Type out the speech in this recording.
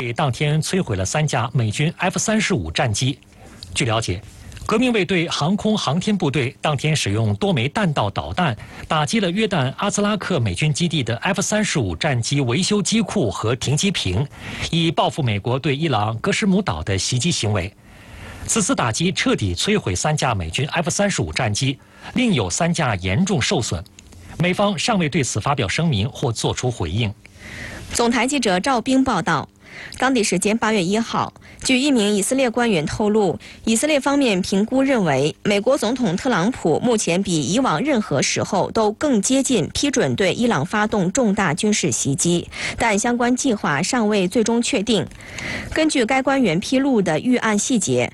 当天摧毁了3架美军 F-35战机。据了解，革命卫队航空航天部队当天使用多枚弹道导弹打击了约旦阿兹拉克美军基地的 F-35战机维修机库和停机坪，以报复美国对伊朗格什姆岛的袭击行为。此次打击彻底摧毁3架美军 F-35战机，另有3架严重受损。美方尚未对此发表声明或作出回应。 总台记者赵冰报道。当地时间8月1号，据一名以色列官员透露，以色列方面评估认为，美国总统特朗普目前比以往任何时候都更接近批准对伊朗发动重大军事袭击，但相关计划尚未最终确定。根据该官员披露的预案细节，